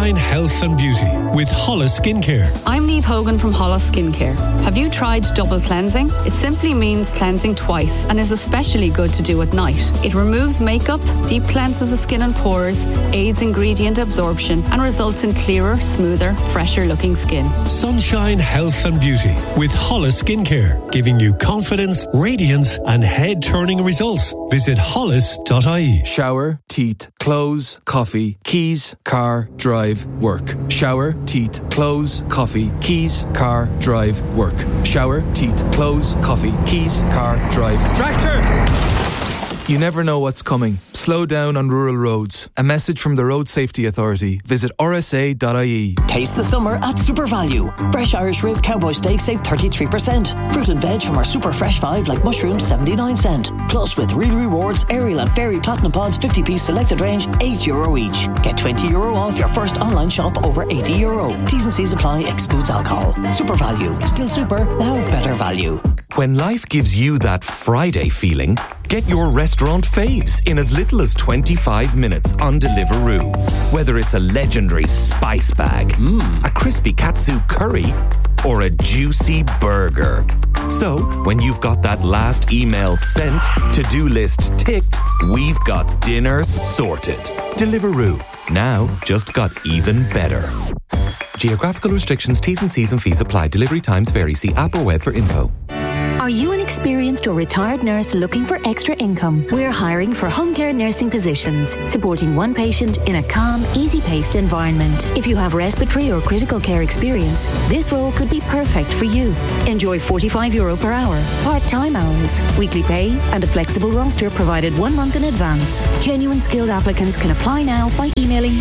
Sunshine Health and Beauty with Hollis Skincare. I'm Niamh Hogan from Hollis Skincare. Have you tried double cleansing? It simply means cleansing twice and is especially good to do at night. It removes makeup, deep cleanses the skin and pores, aids ingredient absorption and results in clearer, smoother, fresher looking skin. Sunshine Health and Beauty with Hollis Skincare, giving you confidence, radiance and head-turning results. Visit hollis.ie. Shower, teeth, clothes, coffee, keys, car, drive, work. Shower, teeth, clothes, coffee, keys, car, drive, work. Shower, teeth, clothes, coffee, keys, car, drive. Tractor! You never know what's coming. Slow down on rural roads. A message from the Road Safety Authority. Visit rsa.ie. Taste the summer at Super Value. Fresh Irish rib cowboy steak save 33%. Fruit and veg from our Super Fresh 5 like mushrooms 79 cent. Plus with Real Rewards, Ariel and Fairy Platinum Pods 50-piece selected range €8 each. Get €20 off your first online shop over €80. T's and C's apply, excludes alcohol. Super Value. Still super, now better value. When life gives you that Friday feeling, get your restaurant faves in as little as 25 minutes on Deliveroo. Whether it's a legendary spice bag, a crispy katsu curry, or a juicy burger. So, when you've got that last email sent, to-do list ticked, we've got dinner sorted. Deliveroo. Now, just got even better. Geographical restrictions, T's and C's and fees apply. Delivery times vary. See app or web for info. Are you an experienced or retired nurse looking for extra income? We're hiring for home care nursing positions, supporting one patient in a calm, easy-paced environment. If you have respiratory or critical care experience, this role could be perfect for you. Enjoy €45 per hour, part-time hours, weekly pay, and a flexible roster provided 1 month in advance. Genuine skilled applicants can apply now by emailing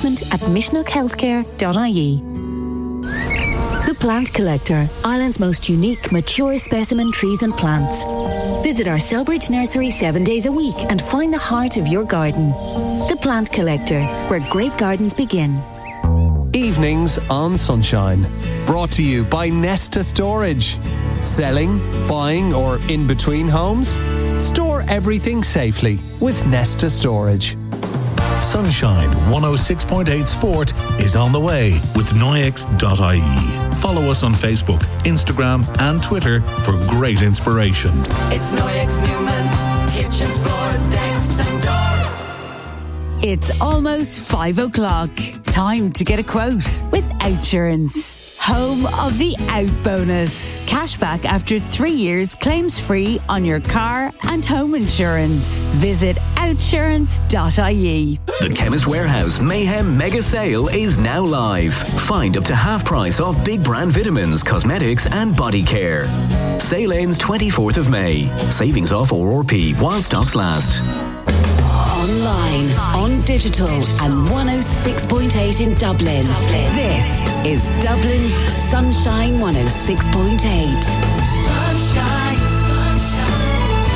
recruitment@mishnockhealthcare.ie. The Plant Collector, Ireland's most unique, mature specimen trees and plants. Visit our Selbridge nursery 7 days a week and find the heart of your garden. The Plant Collector, where great gardens begin. Evenings on Sunshine. Brought to you by Nesta Storage. Selling, buying or in between homes? Store everything safely with Nesta Storage. Sunshine 106.8 Sport is on the way with Noyex.ie. Follow us on Facebook, Instagram and Twitter for great inspiration. It's Noyex Newman's kitchens, floors, decks and doors. It's almost 5 o'clock. Time to get a quote with Outsurance. Home of the Out Bonus. Cashback after 3 years, claims free on your car and home insurance. Visit outsurance.ie. The Chemist Warehouse Mayhem Mega Sale is now live. Find up to half price off big brand vitamins, cosmetics and body care. Sale ends 24th of May. Savings off RRP while stocks last. Online, on digital, and 106.8 in Dublin. This is Dublin's Sunshine 106.8. Sunshine, sunshine,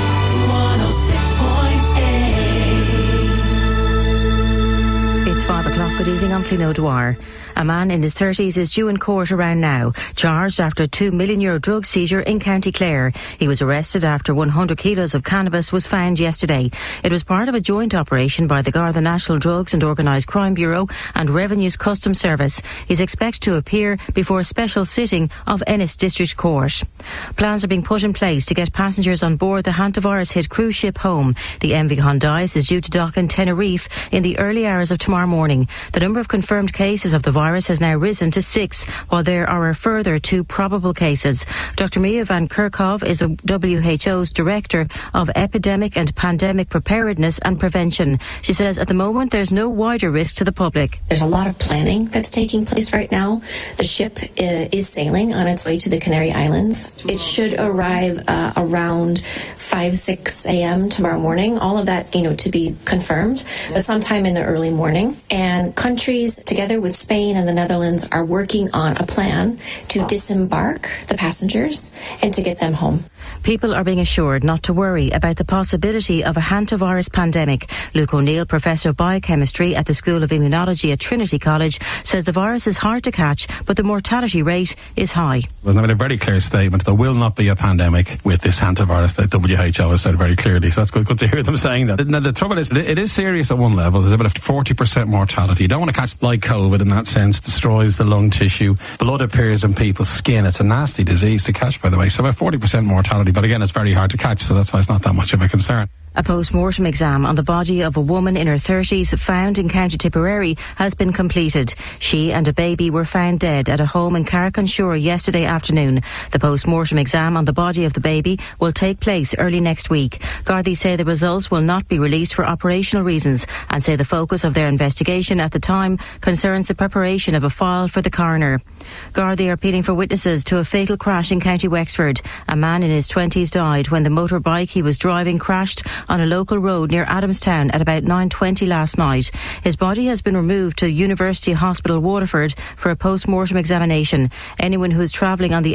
106.8. It's 5 o'clock. Good evening, I'm Clino Dwyer. A man in his 30s is due in court around now, charged after a €2 million drug seizure in County Clare. He was arrested after 100 kilos of cannabis was found yesterday. It was part of a joint operation by the Garda National Drugs and Organised Crime Bureau and Revenue's Customs Service. He's expected to appear before a special sitting of Ennis District Court. Plans are being put in place to get passengers on board the hantavirus-hit cruise ship home. The MV Hondias is due to dock in Tenerife in the early hours of tomorrow morning. The number of confirmed cases of the virus has now risen to 6, while there are a further 2 probable cases. Dr. Mia van Kerkhove is the WHO's Director of Epidemic and Pandemic Preparedness and Prevention. She says at the moment there's no wider risk to the public. There's a lot of planning that's taking place right now. The ship is sailing on its way to the Canary Islands. It should arrive around 5-6 a.m. tomorrow morning. All of that, to be confirmed, but sometime in the early morning. And countries, together with Spain and the Netherlands, are working on a plan to disembark the passengers and to get them home. People are being assured not to worry about the possibility of a hantavirus pandemic. Luke O'Neill, Professor of Biochemistry at the School of Immunology at Trinity College, says the virus is hard to catch, but the mortality rate is high. There's been a very clear statement. There will not be a pandemic with this hantavirus. The WHO has said very clearly. So that's good to hear them saying that. Now, the trouble is, it is serious at one level. There's about a 40% mortality. You don't want to catch like COVID in that sense, destroys the lung tissue. Blood appears in people's skin. It's a nasty disease to catch, by the way. So about 40% mortality, but again, it's very hard to catch, so that's why it's not that much of a concern. A post-mortem exam on the body of a woman in her 30s found in County Tipperary has been completed. She and a baby were found dead at a home in Carrick-on-Shore yesterday afternoon. The post-mortem exam on the body of the baby will take place early next week. Gardaí say the results will not be released for operational reasons and say the focus of their investigation at the time concerns the preparation of a file for the coroner. Gardaí are appealing for witnesses to a fatal crash in County Wexford. A man in his 20s died when the motorbike he was driving crashed on a local road near Adamstown at about 9:20 last night. His body has been removed to University Hospital Waterford for a post-mortem examination. Anyone who is travelling on the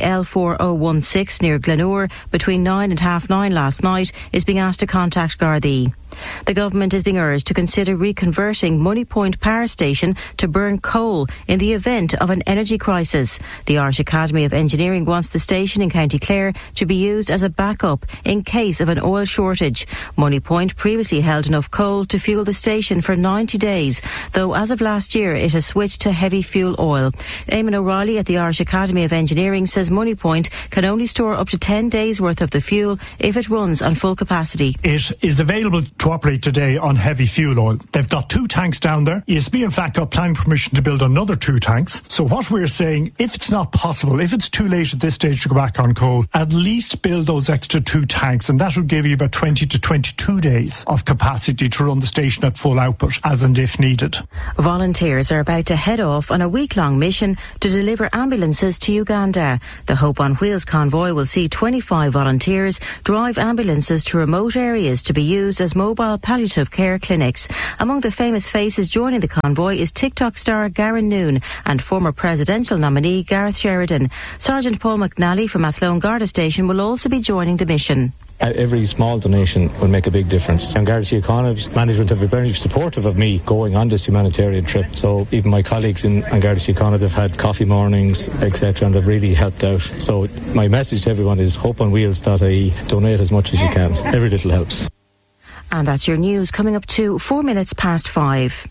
L4016 near Glenure between 9 and 9:30 last night is being asked to contact Gardaí. The government is being urged to consider reconverting Moneypoint Power Station to burn coal in the event of an energy crisis. The Irish Academy of Engineering wants the station in County Clare to be used as a backup in case of an oil shortage. Moneypoint previously held enough coal to fuel the station for 90 days, though as of last year it has switched to heavy fuel oil. Eamon O'Reilly at the Irish Academy of Engineering says Moneypoint can only store up to 10 days worth of the fuel if it runs on full capacity. It is available to operate today on heavy fuel oil. They've got 2 tanks down there. ESB in fact got planning permission to build another 2 tanks. So what we're saying, if it's not possible, if it's too late at this stage to go back on coal, at least build those extra 2 tanks, and that will give you about 20 to 22 days of capacity to run the station at full output as and if needed. Volunteers are about to head off on a week-long mission to deliver ambulances to Uganda. The Hope on Wheels convoy will see 25 volunteers drive ambulances to remote areas to be used as mobile palliative care clinics. Among the famous faces joining the convoy is TikTok star Garen Noon and former presidential nominee Gareth Sheridan. Sergeant Paul McNally from Athlone Garda Station will also be joining the mission. Every small donation will make a big difference. And Garda Síochána's management have been very supportive of me going on this humanitarian trip. So even my colleagues in Garda Síochána, they've had coffee mornings, etc., and they've really helped out. So my message to everyone is hopeonwheels.ie. Donate as much as you can. Every little helps. And that's your news coming up to 4 minutes past 5.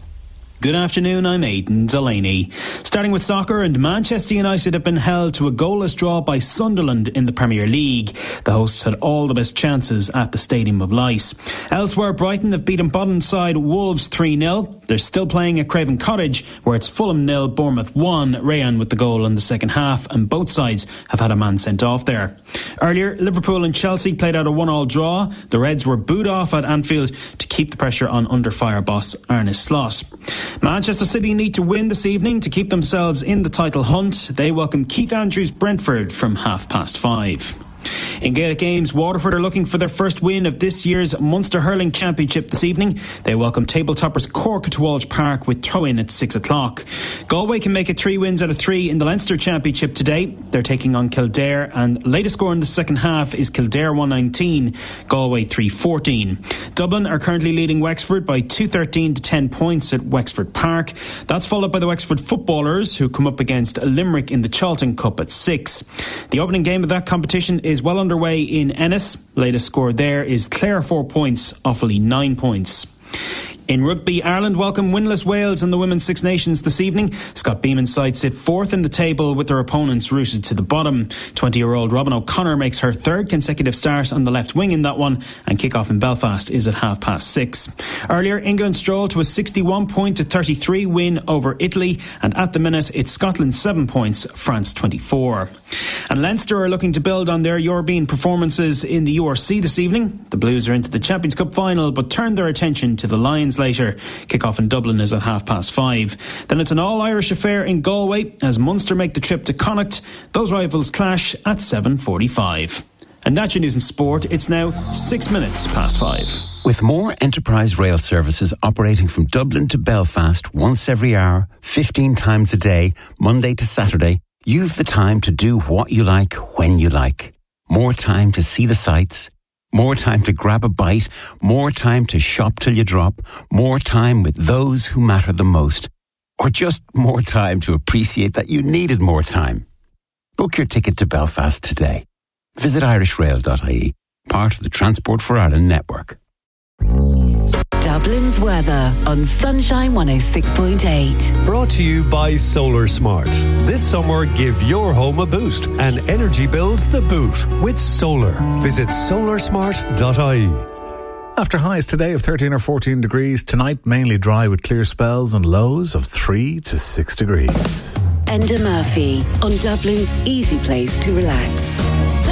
Good afternoon, I'm Aidan Delaney. Starting with soccer, and Manchester United have been held to a goalless draw by Sunderland in the Premier League. The hosts had all the best chances at the Stadium of Light. Elsewhere, Brighton have beaten bottom side Wolves 3-0. They're still playing at Craven Cottage, where it's Fulham 0, Bournemouth 1. Rayan with the goal in the second half, and both sides have had a man sent off there. Earlier, Liverpool and Chelsea played out a 1-1 draw. The Reds were booed off at Anfield to keep the pressure on under-fire boss Arne Slot. Manchester City need to win this evening to keep themselves in the title hunt. They welcome Keith Andrews Brentford from 5:30. In Gaelic Games, Waterford are looking for their first win of this year's Munster Hurling Championship this evening. They welcome table toppers Cork to Walsh Park with throw-in at 6 o'clock. Galway can make it 3 wins out of 3 in the Leinster Championship today. They're taking on Kildare, and latest score in the second half is Kildare 119, Galway 314. Dublin are currently leading Wexford by 213 to 10 points at Wexford Park. That's followed by the Wexford footballers, who come up against Limerick in the Charlton Cup at 6. The opening game of that competition is well underway in Ennis. Latest score there is Clare 4 points, Offaly 9 points. In rugby, Ireland welcome winless Wales in the Women's Six Nations this evening. Scott Beeman's side sit fourth in the table with their opponents rooted to the bottom. 20-year-old Robin O'Connor makes her third consecutive start on the left wing in that one, and kick-off in Belfast is at 6:30. Earlier, England strolled to a 61-33 win over Italy, and at the minute it's Scotland 7 points, France 24. And Leinster are looking to build on their European performances in the URC this evening. The Blues are into the Champions Cup final, but turned their attention to the Lions later. Kick-off in Dublin is at 5:30. Then it's an all-Irish affair in Galway as Munster make the trip to Connacht. Those rivals clash at 7:45. And that's your news in sport. It's now 6 minutes past 5. With more enterprise rail services operating from Dublin to Belfast once every hour, 15 times a day, Monday to Saturday, you've the time to do what you like when you like. More time to see the sights, more time to grab a bite, more time to shop till you drop, more time with those who matter the most, or just more time to appreciate that you needed more time. Book your ticket to Belfast today. Visit irishrail.ie, part of the Transport for Ireland network. Dublin's weather on Sunshine 106.8. Brought to you by Solar Smart. This summer, give your home a boost and energy bills the boot with solar. Visit solarsmart.ie. After highs today of 13 or 14 degrees, tonight mainly dry with clear spells and lows of 3 to 6 degrees. Enda Murphy on Dublin's easy place to relax.